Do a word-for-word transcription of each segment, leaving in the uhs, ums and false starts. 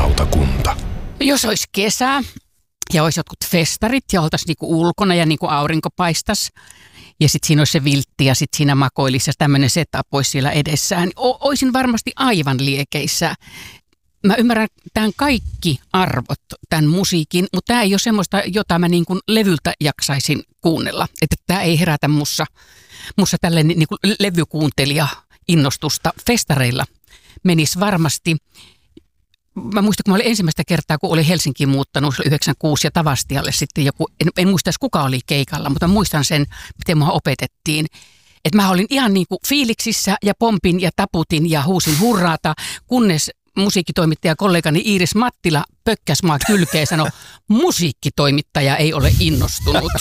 Kesälautakunta. Jos olisi kesä ja olisi jotkut festarit ja oltaisiin niinku ulkona ja niinku aurinko paistaisi ja sitten siinä olisi se viltti ja sitten siinä makoilisi ja tämmöinen setup olisi siellä edessään, niin o- olisin varmasti aivan liekeissä. Mä ymmärrän tämän kaikki arvot, tämän musiikin, mutta tämä ei ole semmoista, jota mä niin kuin levyltä jaksaisin kuunnella. Että tämä ei herätä mussa, mussa tälle niin kuin levykuuntelija innostusta. Festareilla menisi varmasti. Mä muistan, kun mä olin ensimmäistä kertaa, kun olin Helsinkiin muuttanut yhdeksänkymmentäkuusi ja Tavastialle sitten joku, en, en muista edes kuka oli keikalla, mutta muistan sen, miten mua opetettiin. Että mä olin ihan niin kuin fiiliksissä ja pompin ja taputin ja huusin hurraata, kunnes musiikkitoimittaja kollegani Iiris Mattila pökkäs mua kylkeen ja sanoi, musiikkitoimittaja ei ole innostunut.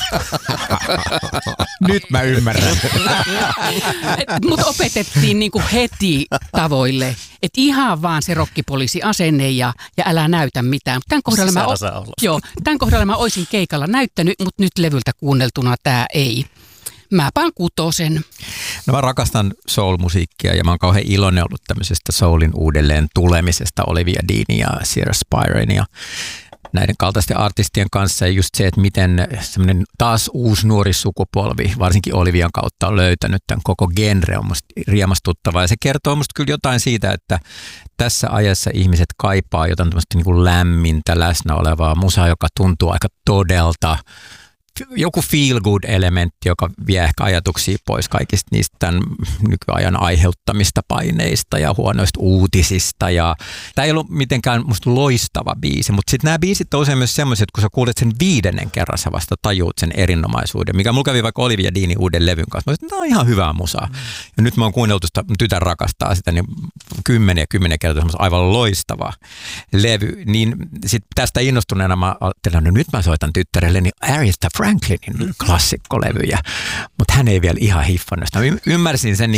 Nyt mä ymmärrän. Mut opetettiin niinku heti tavoille, että ihan vaan se rokkipoliisi-asenne ja, ja älä näytä mitään. Tämän kohdalla, mä, o- joo, tämän kohdalla mä olisin keikalla näyttänyt, mutta nyt levyltä kuunneltuna tämä ei. Mä paan kutosen. No mä rakastan soul-musiikkia ja mä oon kauhean iloinen ollut tämmöisestä soulin uudelleen tulemisesta Olivia Deanin ja Sierra Spiren ja näiden kaltaisten artistien kanssa. Ja just se, että miten semmoinen taas uusi nuori sukupolvi, varsinkin Olivian kautta, on löytänyt tämän koko genre, on musta riemastuttavaa. Ja se kertoo musta kyllä jotain siitä, että tässä ajassa ihmiset kaipaa jotain tämmöistä niin kuin lämmintä, läsnä olevaa musaa, joka tuntuu aika todelta. Joku feel-good-elementti, joka vie ehkä ajatuksia pois kaikista niistä tämän nykyajan aiheuttamista paineista ja huonoista uutisista. Ja tämä ei ollut mitenkään musta loistava biisi, mutta sitten nämä biisit on usein myös sellaiset, että kun sä kuulet sen viidennen kerran, sä vasta tajuut sen erinomaisuuden, mikä mulla kävi vaikka Olivia Deanin uuden levyn kanssa. Mä sanoin, että tämä on ihan hyvää musaa. Mm. Ja nyt mä oon kuunneltu sitä, tytär rakastaa sitä, niin kymmeniä kymmeniä kertaa aivan loistava levy. Niin sit tästä innostuneena mä ajattelen, no nyt mä soitan tyttärelle, niin Aretha Franklinin klassikkolevyjä, mutta hän ei vielä ihan hiffannut. Mä ymmärsin sen